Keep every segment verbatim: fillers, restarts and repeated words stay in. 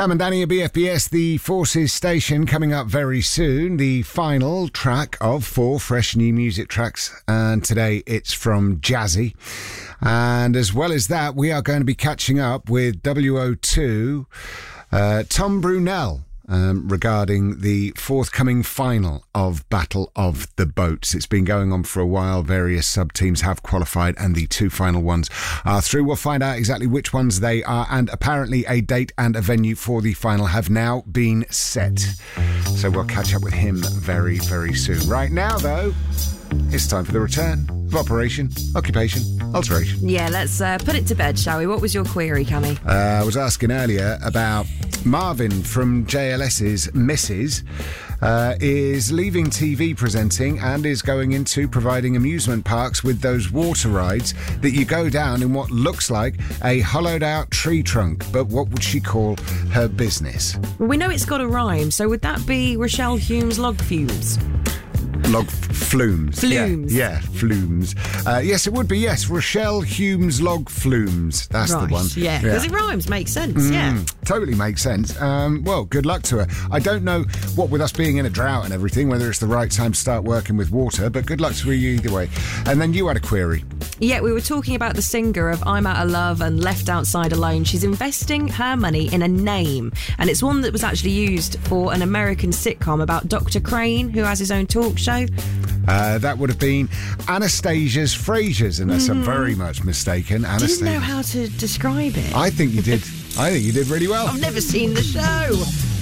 Cam and Danny at B F B S, the Forces Station, coming up very soon. The final track of four fresh new music tracks. And today it's from Jazzy. And as well as that, we are going to be catching up with W O two, uh, Tom Brunel. Um, regarding the forthcoming final of Battle of the Boats. It's been going on for a while. Various sub-teams have qualified and the two final ones are through. We'll find out exactly which ones they are, and apparently a date and a venue for the final have now been set. So we'll catch up with him very, very soon. Right now, though, it's time for the return of Operation Occupation Alteration. Yeah, let's uh, put it to bed, shall we? What was your query, Cammy? Uh, I was asking earlier about Marvin from J L S's Missus Uh, is leaving T V presenting and is going into providing amusement parks with those water rides that you go down in what looks like a hollowed out tree trunk. But what would she call her business? Well, we know it's got a rhyme, so would that be Rochelle Humes Log Fumes? Log flumes. Flumes. Yeah, yeah flumes. Uh, yes, it would be, yes. Rochelle Humes Log Flumes. That's right, the one. Yeah, because yeah. it rhymes. Makes sense, mm, yeah. Totally makes sense. Um, well, good luck to her. I don't know what with us being in a drought and everything, whether it's the right time to start working with water, but good luck to her either way. And then you had a query. Yeah, we were talking about the singer of I'm Out of Love and Left Outside Alone. She's investing her money in a name, and it's one that was actually used for an American sitcom about Doctor Crane, who has his own talk show. Uh, that would have been Anastasia's Frasers, unless mm. I'm very much mistaken. Anastasia. Didn't know how to describe it. I think you did. I think you did really well. I've never seen the show.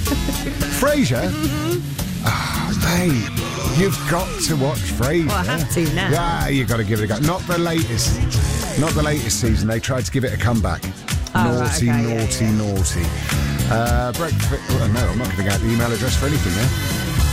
Frasier? Mm-hmm. Oh, mate, you've got to watch Frasier. Well, I have to now. Yeah, you've got to give it a go. Not the latest. Not the latest season. They tried to give it a comeback. Oh, naughty, right, okay, naughty, yeah, yeah. naughty. Uh, breakfast. Oh, no, I'm not going to get the email address for anything there.